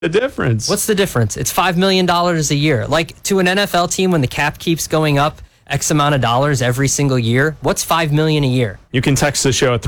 the difference? What's the difference? It's $5 million a year. Like, to an NFL team, when the cap keeps going up X amount of dollars every single year, what's $5 million a year? You can text the show at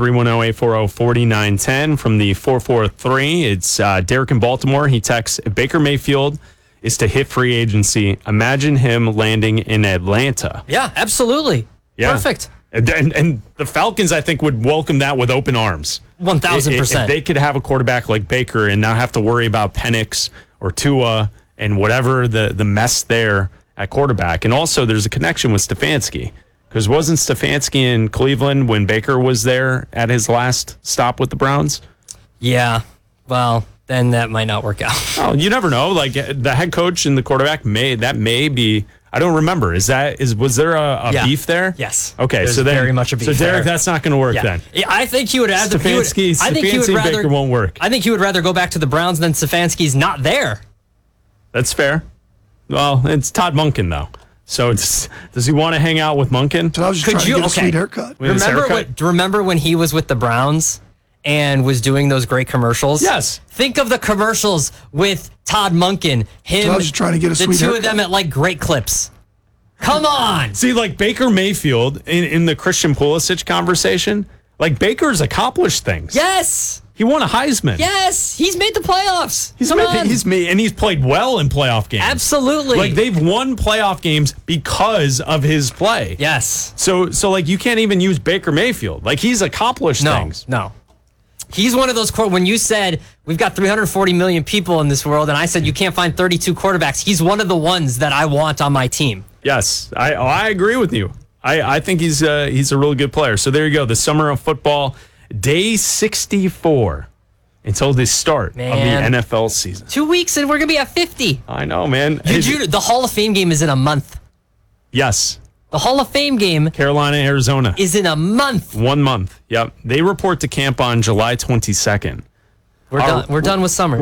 310-840-4910 from the 443. It's Derek in Baltimore. He texts, if Baker Mayfield is to hit free agency, imagine him landing in Atlanta. Yeah, absolutely. Yeah. Perfect. And the Falcons, I think, would welcome that with open arms. 1,000%. If they could have a quarterback like Baker and not have to worry about Penix or Tua and whatever the mess there at quarterback. And also, there's a connection with Stefanski. Because wasn't Stefanski in Cleveland when Baker was there at his last stop with the Browns? Yeah. Well, then that might not work out. Oh, you never know. Like, the head coach and the quarterback may be... I don't remember. Was there a beef there? Yes. Okay, There's so then very much a beef. So Derek, there. That's not going to work then. Yeah, I think he would rather. Stefanski and Baker won't work. I think he would rather go back to the Browns than Stefanski's not there. That's fair. Well, it's Todd Monken though. So does he want to hang out with Monken? So I was just trying to get a sweet haircut. Remember when he was with the Browns and was doing those great commercials? Yes. Think of the commercials with Todd Monken, him, so I was just trying to get a sweet the two haircut. of them at like great clips. Come on. See, like Baker Mayfield in the Christian Pulisic conversation, like Baker's accomplished things. Yes. He won a Heisman. Yes. He's made the playoffs. He's played well in playoff games. Absolutely. Like they've won playoff games because of his play. Yes. So like you can't even use Baker Mayfield. Like he's accomplished things. No. He's one of those, when you said we've got 340 million people in this world, and I said you can't find 32 quarterbacks, he's one of the ones that I want on my team. Yes, I agree with you. I think he's a really good player. So there you go. The summer of football, day 64 until the start of the NFL season. 2 weeks and we're going to be at 50. I know, man. The Hall of Fame game is in a month. Yes. The Hall of Fame game, Carolina, Arizona, is in a month. 1 month. Yep. They report to camp on July 22nd. We're done with summer.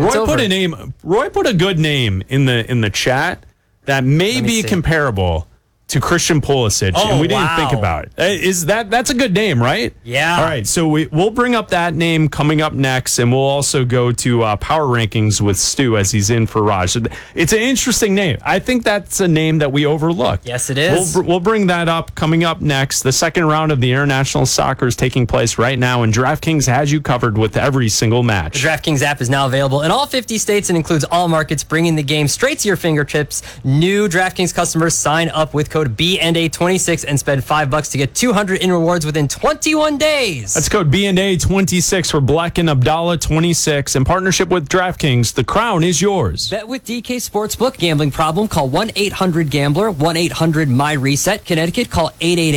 Roy put a good name in the chat that may be comparable to Christian Pulisic, and we didn't think about it. That's a good name, right? Yeah. All right, so we'll bring up that name coming up next, and we'll also go to Power Rankings with Stu as he's in for Raj. It's an interesting name. I think that's a name that we overlook. Yes, it is. We'll bring that up coming up next. The second round of the International Soccer is taking place right now, and DraftKings has you covered with every single match. The DraftKings app is now available in all 50 states and includes all markets, bringing the game straight to your fingertips. New DraftKings customers sign up with code BNA26 and spend $5 to get $200 in rewards within 21 days. That's code BNA26 for Black and Abdallah 26 in partnership with DraftKings. The crown is yours. Bet with DK Sportsbook. Gambling problem? Call 1-800-GAMBLER. 1-800-MY-RESET. Connecticut, call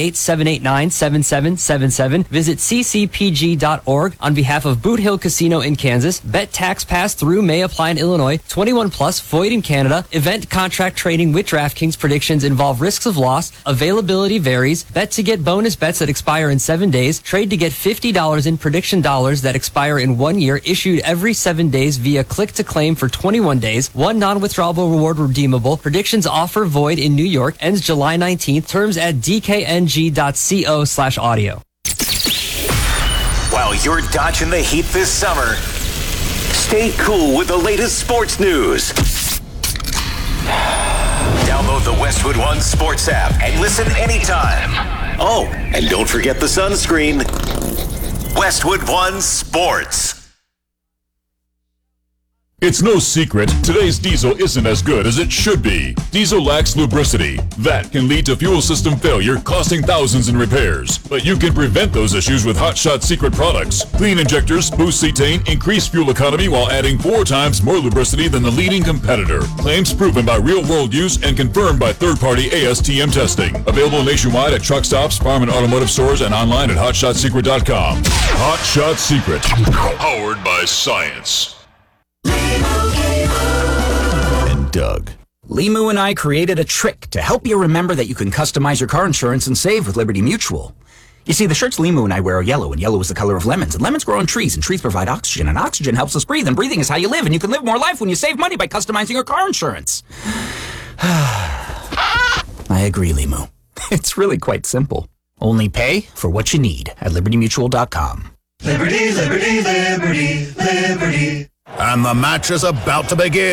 888-789-7777. Visit ccpg.org on behalf of Boot Hill Casino in Kansas. Bet tax pass through may apply in Illinois. 21 plus, void in Canada. Event contract trading with DraftKings. Predictions involve risks of loss. Availability varies. Bet to get bonus bets that expire in 7 days. Trade to get $50 in prediction dollars that expire in 1 year. Issued every 7 days via click to claim for 21 days. One non-withdrawable reward redeemable. Predictions offer void in New York. Ends July 19th. Terms at dkng.co/audio. While you're dodging the heat this summer, stay cool with the latest sports news. Download the Westwood One Sports app and listen anytime. Oh, and don't forget the sunscreen. Westwood One Sports. It's no secret, today's diesel isn't as good as it should be. Diesel lacks lubricity. That can lead to fuel system failure, costing thousands in repairs. But you can prevent those issues with Hot Shot Secret products. Clean injectors, boost cetane, increase fuel economy while adding 4 times more lubricity than the leading competitor. Claims proven by real-world use and confirmed by third-party ASTM testing. Available nationwide at truck stops, farm and automotive stores, and online at hotshotsecret.com. Hot Shot Secret. Powered by science. And Doug. Limu and I created a trick to help you remember that you can customize your car insurance and save with Liberty Mutual. You see, the shirts Limu and I wear are yellow, and yellow is the color of lemons, and lemons grow on trees, and trees provide oxygen, and oxygen helps us breathe, and breathing is how you live, and you can live more life when you save money by customizing your car insurance. I agree, Limu. It's really quite simple. Only pay for what you need at LibertyMutual.com. Liberty, liberty, liberty, liberty. And the match is about to begin.